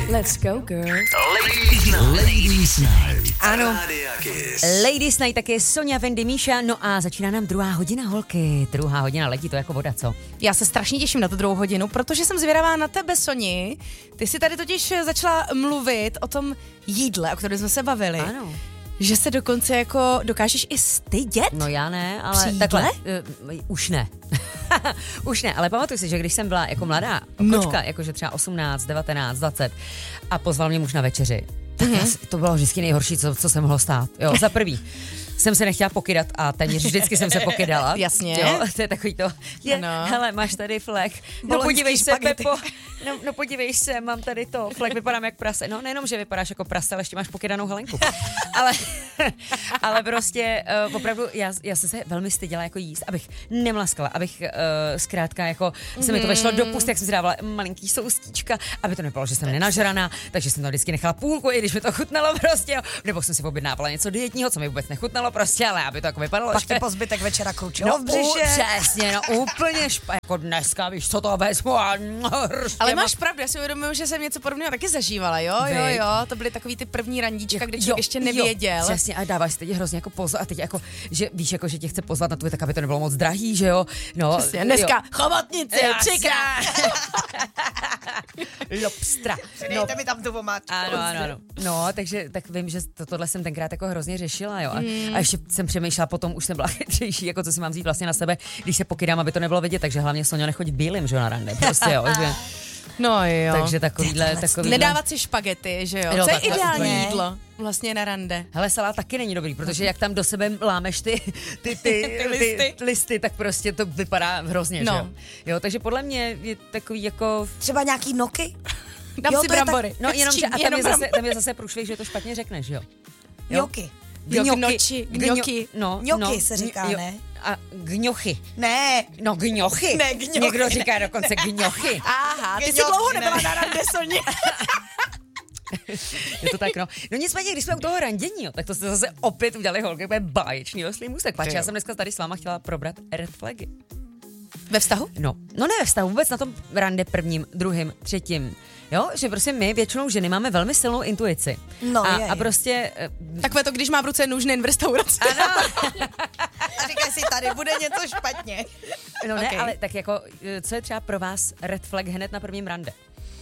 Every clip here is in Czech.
Let's go, girl. Ladies Night. Ano. Ladies Night, taky Sonja, Wendy, Míša, no a začíná nám druhá hodina, holky. Druhá hodina, letí to jako voda, co? Já se strašně těším na tu druhou hodinu, protože jsem zvědavá na tebe, Soni. Ty jsi tady totiž začala mluvit o tom jídle, o kterém jsme se bavili. Ano. Že se dokonce jako dokážeš i stydět? No já ne, ale Při jídle? takhle, už ne. Už ne, ale pamatuju si, že když jsem byla jako mladá kočka, jakože třeba 18, 19, 20 a pozval mě muž na večeři, tak to bylo vždycky nejhorší, co se mohlo stát. Jo, za prvý jsem se nechtěla pokydat a téměř vždycky jsem se pokydala. Jasně. Jo, to je takový to, hele, máš tady flek, no podívej se, Pepo, no podívej se, mám tady to, flek, vypadám jak prase. No nejenom, že vypadáš jako prase, ale ještě máš pokydanou Helenku. ale prostě opravdu já jsem se velmi styděla jako jíst, abych nemlaskala, abych zkrátka jako se mi to vešlo do pusty, jak jsem si dávala malinký soustíčka, aby to nebylo, že jsem nenažraná, takže jsem to vždycky nechala půlku, i když mi to chutnalo prostě, jo. Nebo jsem si objednávala něco dietního, co mi vůbec nechutnalo prostě, ale aby to jako vypadalo. Pak ty po zbytek večera kručilo v břiše. Přesně, no úplně jako dneska, víš, co to vezmu a Ale máš pravdu, já si uvědomuji, že jsem něco podobného taky zažívala, jo, to byly takový ty první randíčka, kde člověk ještě nevěděl. Jo, přesně, a dáváš si teď hrozně jako pozor a teď jako, že víš, jako, že tě chce pozvat na to, tak aby to nebylo moc drahý, že jo. No, přesně, dneska chobotnice, 3krát. Lobstra. Dejte mi tam tu vomáčku. Ano. No, takže tak vím, že tohle jsem tenkrát jako hrozně řešila, jo. A ještě jsem přemýšlela potom, už jsem byla chytřejší, jako co si mám vzít vlastně na sebe, když se pokydám, aby to nebylo vidět, takže hlavně Sonja nechoď bílým, že jo, na rande, prostě jo, že. No jo. Takže takovýhle. Nedávat si špagety, že jo? No, co je takhle ideální úplně. jídlo vlastně na rande? Hele, salát taky není dobrý, protože jak tam do sebe lámeš ty listy, tak prostě to vypadá hrozně, že jo? Jo, takže podle mě je takový jako... Třeba nějaký noky? Dám si brambory. No jenom, že tam je zase průšvih, že to špatně řekneš, jo? Ňoky. Gnocchi. Ňoky se říká, ne? A gňochy. Ne. No gňochy. Ne, gňochy. Někdo říká dokonce gňochy. Aha, ty jsi dlouho nebyla na rande, Soni. Je to tak, no. No nicméně, když jsme u toho randění, jo, tak to jste zase opět udělali holky, úplně báječný oslý můstek. Pač, já jsem dneska tady s váma chtěla probrat red flagy. Ve vztahu? No ne ve vztahu, vůbec na tom rande prvním, druhým, třetím. Jo, že prostě my většinou ženy máme velmi silnou intuici. No, a prostě... Takové to, když má v ruce nůžnen v restauraci. Ano. A říkaj si, tady bude něco špatně. No ne, ale tak jako, co je třeba pro vás red flag hned na prvním rande?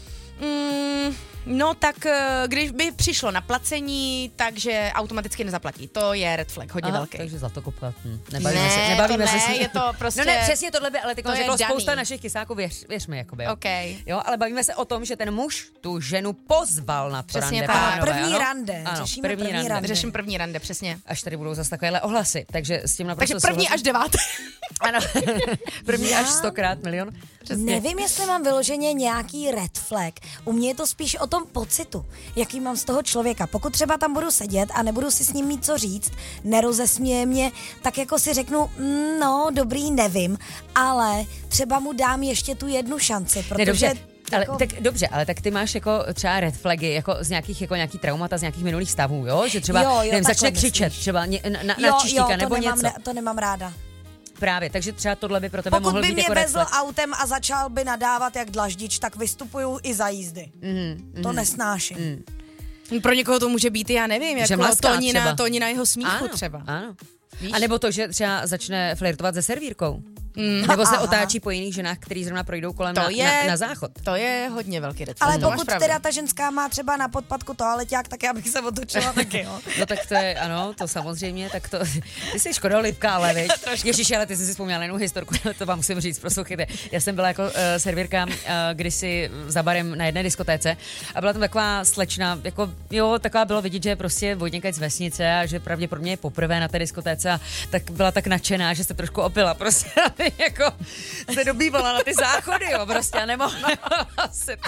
No tak, když by přišlo na placení, takže automaticky nezaplatí. To je red flag, hodně velký. Takže zlatokopka. Nebavíme se. Je to prostě... No ne, přesně tohle by, ale ty řeklo daný. spousta našich kysáků, věř mi, jakoby. Jo. Okay. Jo, ale bavíme se o tom, že ten muž tu ženu pozval na to přesně rande. Tak. Pánové, První rande. Ano, Řešíme první rande. Řeším první rande, přesně. Až tady budou zase takovéhle ohlasy, takže s tím naprosto Takže první až 9. Ano, první až 100krát milion. Přesně. Nevím, jestli mám vyloženě nějaký red flag. U mě je to spíš o tom pocitu, jaký mám z toho člověka. Pokud třeba tam budu sedět a nebudu si s ním mít co říct, nerozesměje mě, tak jako si řeknu, no dobrý, nevím, ale třeba mu dám ještě tu jednu šanci, protože... Dobře. Ale, tak dobře, ale tak ty máš jako třeba red flagy, jako z nějakých, jako nějaký traumata z nějakých minulých stavů, jo? Že třeba nevím, začne křičet, třeba na čištíka nebo něco. To nemám ráda. Právě, takže třeba tohle by pro tebe mohl být jako red flag. Pokud by mě vezl autem a začal by nadávat jak dlaždič, tak vystupuju i za jízdy. To nesnáším. Pro někoho to může být, já nevím, jako tónina jeho smíchu ano, třeba. Ano. A nebo to, že třeba začne flirtovat se servírkou. Nebo se otáčí po jiných ženách, který zrovna projdou kolem na záchod. To je hodně velký red flag. Ale pokud teda ta ženská má třeba na podpadku toaleťák, tak já bych se otočila taky, jo. No tak to je, ano, to samozřejmě, tak to, ty jsi škodolibka, ale viď. Ježiši, ale ty jsi si vzpomněla jednu historku, to vám musím říct, poslouchejte. Já jsem byla jako servírka kdysi za barem na jedné diskotéce a byla tam taková slečna, jako jo, taková bylo vidět, že prostě vodněkač z vesnice a že pravděpodobně je poprvé na té diskotéce a tak byla tak nadšená, že se trošku opila, prostě jako se dobývala na ty záchody, jo, prostě a nemohla se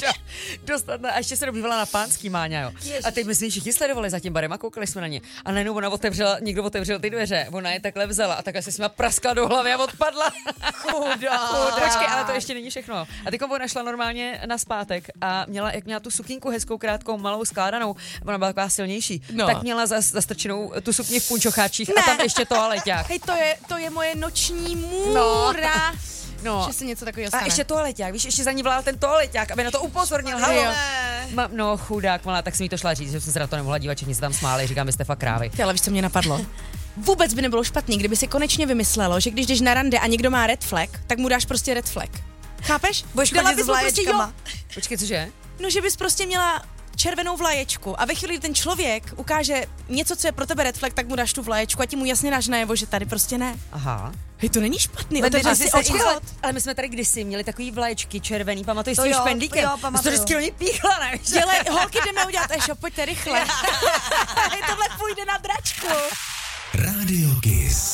dostat a ještě se dobývala na Pánský, Máňa, jo. Ježiš. A teď my jsme všichni sledovali za tím barem a koukali jsme na ně. A najednou ona někdo otevřel ty dveře, ona je takhle vzala a takhle se s nima praskla do hlavy a odpadla. Počkej, ale to ještě není všechno. A teď ona šla normálně na zpátek a měla tu sukínku hezkou, krátkou, malou, skládanou, ona byla taková silnější, tak měla zastrčenou tu sukni v punčocháčích a tam ještě toaleťák. Hej, to je moje noční můra. No. že se něco takového A stane. ještě toaleťák, víš, ještě za ní volal ten toaleťák, aby na to upozornil. Halo. No chudák, malá, tak jsem jí to šla říct, že jsem se na to nemohla dívat, všichni se tam smáli, říkám, vy jste fakt krávy. Ty, ale víš, co mě napadlo? Vůbec by nebylo špatný, kdyby si konečně vymyslelo, že když jdeš na rande a někdo má red flag, tak mu dáš prostě red flag. Chápeš? Budeš Dala chodit bys s mu prostě, vlaječkama. Počkej, cože? No, že bys prostě měla červenou vlaječku a ve chvíli, kdy ten člověk ukáže něco, co je pro tebe red flag, tak mu dáš tu vlaječku a ti mu jasně dáš najevo, že tady prostě ne. Aha. Hej, to není špatný, Vem, otevřeš že si se- obchod. ale my jsme tady kdysi měli takový vlaječky červený, pamatuješ To s tím jo, špendlíkem? jo, To pamatuju. vždycky do ní píchla, ne? Dělej, holky, jdeme udělat e-shop, pojďte rychle. Hej, tohle půjde na dračku. Radio Kiss.